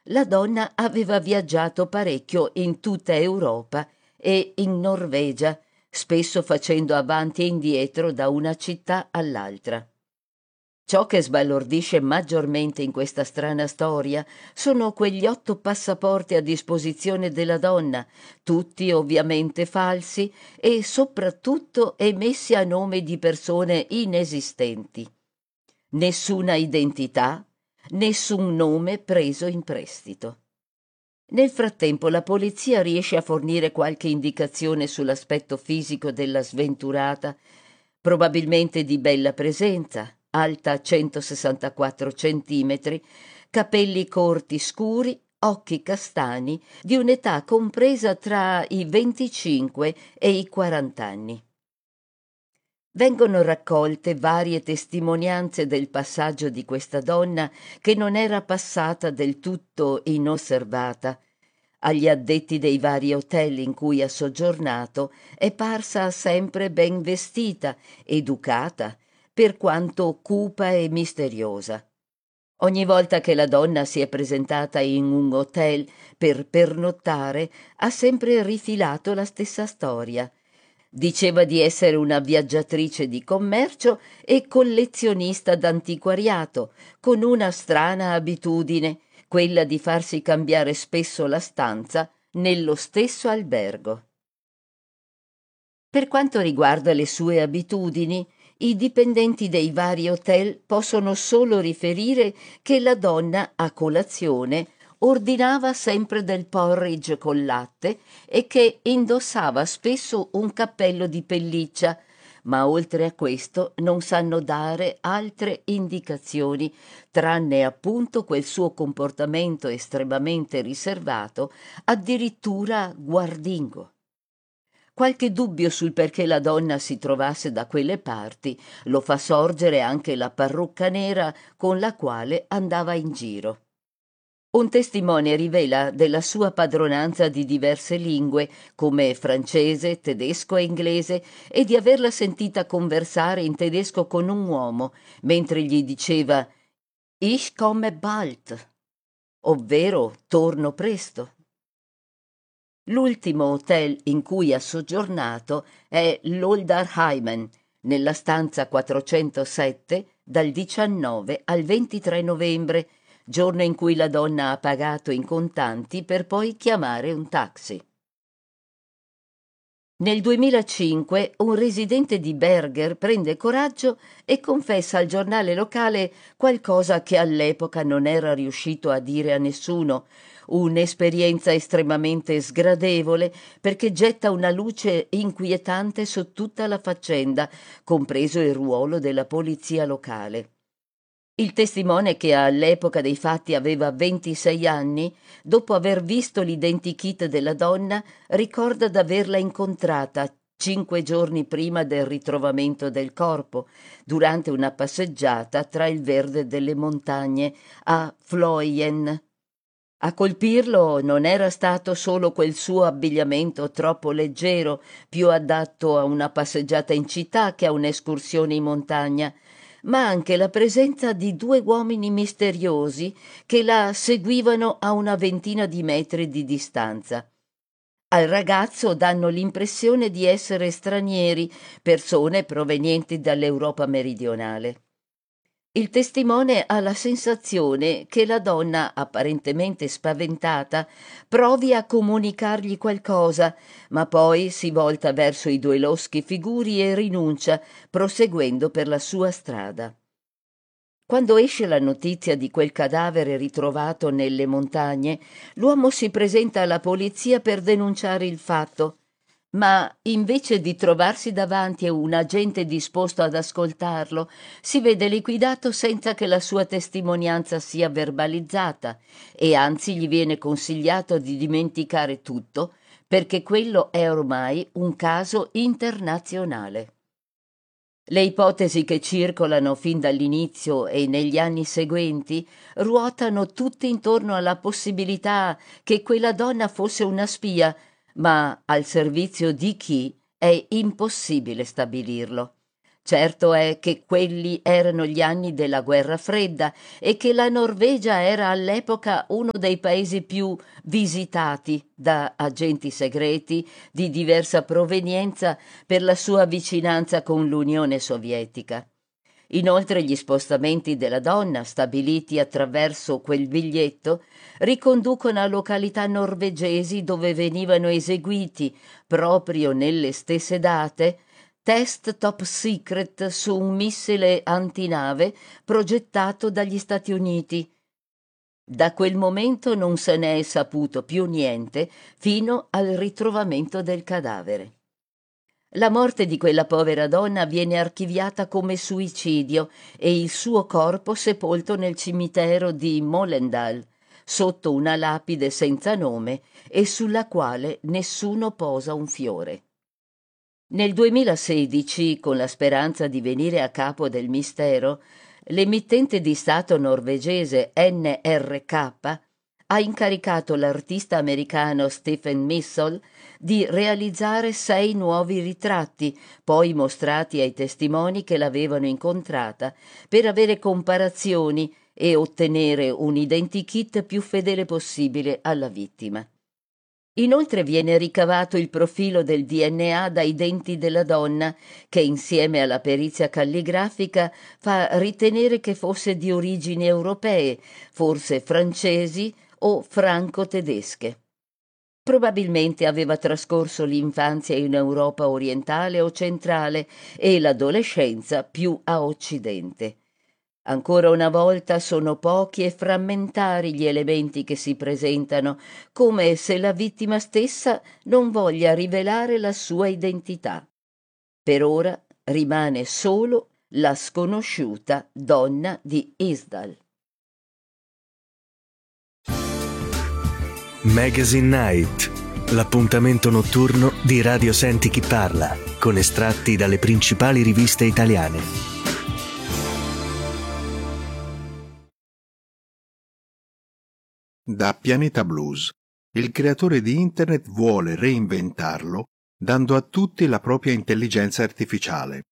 la donna aveva viaggiato parecchio in tutta Europa e in Norvegia, spesso facendo avanti e indietro da una città all'altra. Ciò che sbalordisce maggiormente in questa strana storia sono quegli 8 passaporti a disposizione della donna, tutti ovviamente falsi e soprattutto emessi a nome di persone inesistenti. Nessuna identità, nessun nome preso in prestito. Nel frattempo la polizia riesce a fornire qualche indicazione sull'aspetto fisico della sventurata, probabilmente di bella presenza, alta 164 centimetri, capelli corti scuri, occhi castani, di un'età compresa tra i 25 e i 40 anni. Vengono raccolte varie testimonianze del passaggio di questa donna che non era passata del tutto inosservata. Agli addetti dei vari hotel in cui ha soggiornato è parsa sempre ben vestita, educata, per quanto cupa e misteriosa. Ogni volta che la donna si è presentata in un hotel per pernottare, ha sempre rifilato la stessa storia. Diceva di essere una viaggiatrice di commercio e collezionista d'antiquariato, con una strana abitudine, quella di farsi cambiare spesso la stanza nello stesso albergo. Per quanto riguarda le sue abitudini, i dipendenti dei vari hotel possono solo riferire che la donna a colazione ordinava sempre del porridge col latte e che indossava spesso un cappello di pelliccia, ma oltre a questo non sanno dare altre indicazioni, tranne appunto quel suo comportamento estremamente riservato, addirittura guardingo. Qualche dubbio sul perché la donna si trovasse da quelle parti lo fa sorgere anche la parrucca nera con la quale andava in giro. Un testimone rivela della sua padronanza di diverse lingue, come francese, tedesco e inglese, e di averla sentita conversare in tedesco con un uomo, mentre gli diceva Ich komme bald, ovvero torno presto. L'ultimo hotel in cui ha soggiornato è l'Oldarheimen, nella stanza 407, dal 19 al 23 novembre, giorno in cui la donna ha pagato in contanti per poi chiamare un taxi. Nel 2005 un residente di Berger prende coraggio e confessa al giornale locale qualcosa che all'epoca non era riuscito a dire a nessuno, un'esperienza estremamente sgradevole perché getta una luce inquietante su tutta la faccenda, compreso il ruolo della polizia locale. Il testimone, che all'epoca dei fatti aveva 26 anni, dopo aver visto l'identikit della donna, ricorda d'averla incontrata 5 giorni prima del ritrovamento del corpo, durante una passeggiata tra il verde delle montagne a Floyen. A colpirlo non era stato solo quel suo abbigliamento troppo leggero, più adatto a una passeggiata in città che a un'escursione in montagna, ma anche la presenza di 2 uomini misteriosi che la seguivano a una ventina di metri di distanza. Al ragazzo danno l'impressione di essere stranieri, persone provenienti dall'Europa meridionale. Il testimone ha la sensazione che la donna, apparentemente spaventata, provi a comunicargli qualcosa, ma poi si volta verso i 2 loschi figuri e rinuncia, proseguendo per la sua strada. Quando esce la notizia di quel cadavere ritrovato nelle montagne, l'uomo si presenta alla polizia per denunciare il fatto, ma invece di trovarsi davanti a un agente disposto ad ascoltarlo, si vede liquidato senza che la sua testimonianza sia verbalizzata e anzi gli viene consigliato di dimenticare tutto perché quello è ormai un caso internazionale. Le ipotesi che circolano fin dall'inizio e negli anni seguenti ruotano tutte intorno alla possibilità che quella donna fosse una spia, ma al servizio di chi è impossibile stabilirlo. Certo è che quelli erano gli anni della guerra fredda e che la Norvegia era all'epoca uno dei paesi più visitati da agenti segreti di diversa provenienza per la sua vicinanza con l'Unione Sovietica. Inoltre gli spostamenti della donna, stabiliti attraverso quel biglietto, riconducono a località norvegesi dove venivano eseguiti, proprio nelle stesse date, test top secret su un missile antinave progettato dagli Stati Uniti. Da quel momento non se ne è saputo più niente fino al ritrovamento del cadavere. La morte di quella povera donna viene archiviata come suicidio e il suo corpo sepolto nel cimitero di Molendal, sotto una lapide senza nome e sulla quale nessuno posa un fiore. Nel 2016, con la speranza di venire a capo del mistero, l'emittente di Stato norvegese NRK ha incaricato l'artista americano Stephen Missel di realizzare 6 nuovi ritratti, poi mostrati ai testimoni che l'avevano incontrata, per avere comparazioni e ottenere un identikit più fedele possibile alla vittima. Inoltre viene ricavato il profilo del DNA dai denti della donna, che insieme alla perizia calligrafica fa ritenere che fosse di origini europee, forse francesi o franco-tedesche. Probabilmente aveva trascorso l'infanzia in Europa orientale o centrale e l'adolescenza più a occidente. Ancora una volta sono pochi e frammentari gli elementi che si presentano, come se la vittima stessa non voglia rivelare la sua identità. Per ora rimane solo la sconosciuta donna di Isdal. Magazine Night, l'appuntamento notturno di Radio Senti Chi Parla, con estratti dalle principali riviste italiane. Da Pianeta Blues, il creatore di Internet vuole reinventarlo dando a tutti la propria intelligenza artificiale.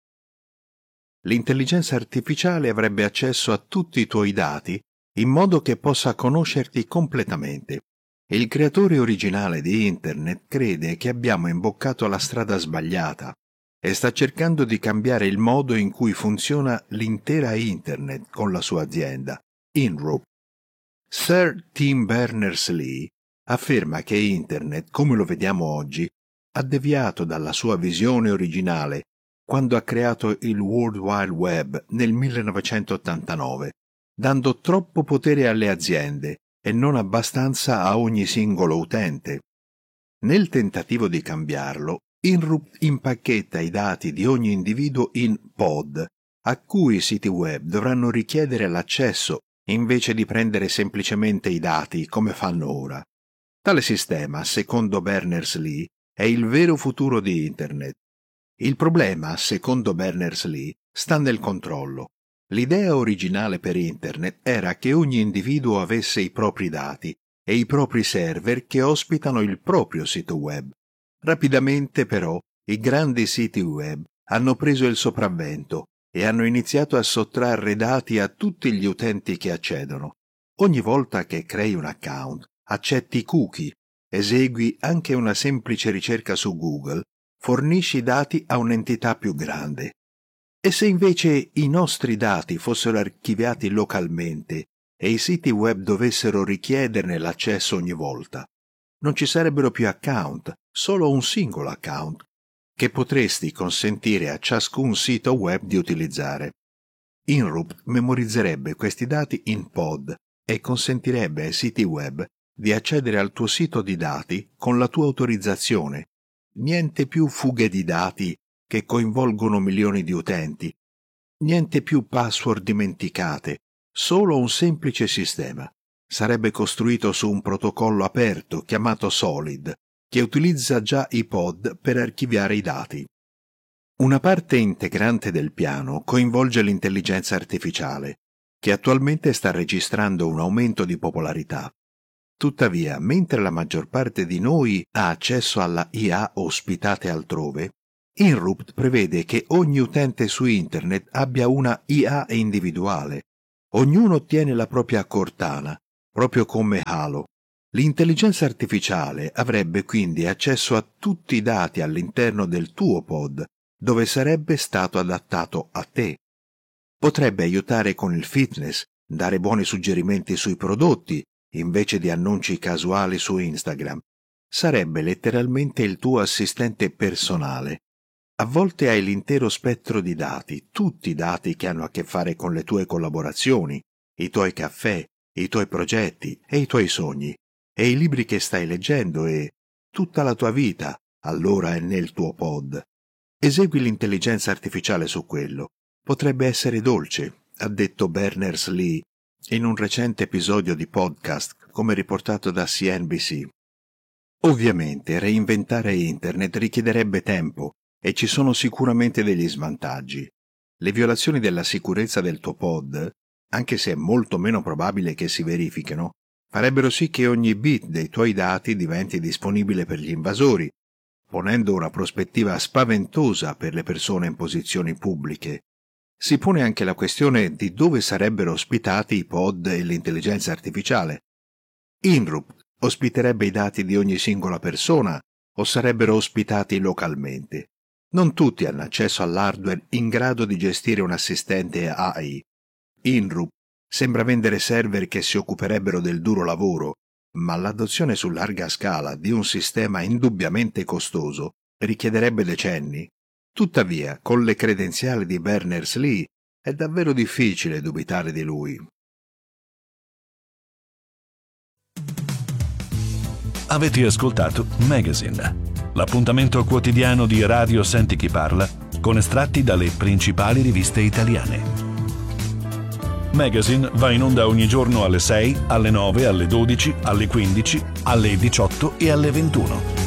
L'intelligenza artificiale avrebbe accesso a tutti i tuoi dati in modo che possa conoscerti completamente. Il creatore originale di Internet crede che abbiamo imboccato la strada sbagliata e sta cercando di cambiare il modo in cui funziona l'intera Internet con la sua azienda, InRope. Sir Tim Berners-Lee afferma che Internet, come lo vediamo oggi, ha deviato dalla sua visione originale quando ha creato il World Wide Web nel 1989, dando troppo potere alle aziende e non abbastanza a ogni singolo utente. Nel tentativo di cambiarlo, InRope impacchetta i dati di ogni individuo in pod, a cui i siti web dovranno richiedere l'accesso invece di prendere semplicemente i dati come fanno ora. Tale sistema, secondo Berners-Lee, è il vero futuro di Internet. Il problema, secondo Berners-Lee, sta nel controllo. L'idea originale per Internet era che ogni individuo avesse i propri dati e i propri server che ospitano il proprio sito web. Rapidamente, però, i grandi siti web hanno preso il sopravvento e hanno iniziato a sottrarre dati a tutti gli utenti che accedono. Ogni volta che crei un account, accetti cookie, esegui anche una semplice ricerca su Google, fornisci dati a un'entità più grande. E se invece i nostri dati fossero archiviati localmente e i siti web dovessero richiederne l'accesso ogni volta, non ci sarebbero più account, solo un singolo account, che potresti consentire a ciascun sito web di utilizzare. InRope memorizzerebbe questi dati in pod e consentirebbe ai siti web di accedere al tuo sito di dati con la tua autorizzazione. Niente più fughe di dati che coinvolgono milioni di utenti. Niente più password dimenticate, solo un semplice sistema. Sarebbe costruito su un protocollo aperto chiamato Solid, che utilizza già i pod per archiviare i dati. Una parte integrante del piano coinvolge l'intelligenza artificiale, che attualmente sta registrando un aumento di popolarità. Tuttavia, mentre la maggior parte di noi ha accesso alla IA ospitate altrove, Inrupt prevede che ogni utente su Internet abbia una IA individuale. Ognuno ottiene la propria Cortana, proprio come Halo. L'intelligenza artificiale avrebbe quindi accesso a tutti i dati all'interno del tuo pod, dove sarebbe stato adattato a te. Potrebbe aiutare con il fitness, dare buoni suggerimenti sui prodotti, invece di annunci casuali su Instagram. Sarebbe letteralmente il tuo assistente personale. A volte hai l'intero spettro di dati, tutti i dati che hanno a che fare con le tue collaborazioni, i tuoi caffè, i tuoi progetti e i tuoi sogni, e i libri che stai leggendo e tutta la tua vita, allora è nel tuo pod. Esegui l'intelligenza artificiale su quello. Potrebbe essere dolce, ha detto Berners-Lee in un recente episodio di podcast, come riportato da CNBC. Ovviamente reinventare Internet richiederebbe tempo e ci sono sicuramente degli svantaggi. Le violazioni della sicurezza del tuo pod, anche se è molto meno probabile che si verifichino, farebbero sì che ogni bit dei tuoi dati diventi disponibile per gli invasori, ponendo una prospettiva spaventosa per le persone in posizioni pubbliche. Si pone anche la questione di dove sarebbero ospitati i pod e l'intelligenza artificiale. Inrupt ospiterebbe i dati di ogni singola persona o sarebbero ospitati localmente? Non tutti hanno accesso all'hardware in grado di gestire un assistente AI. Inrupt sembra vendere server che si occuperebbero del duro lavoro, ma l'adozione su larga scala di un sistema indubbiamente costoso richiederebbe decenni. Tuttavia, con le credenziali di Berners-Lee, è davvero difficile dubitare di lui. Avete ascoltato Magazine, l'appuntamento quotidiano di Radio Senti Chi Parla, con estratti dalle principali riviste italiane. Magazine va in onda ogni giorno alle 6, alle 9, alle 12, alle 15, alle 18 e alle 21.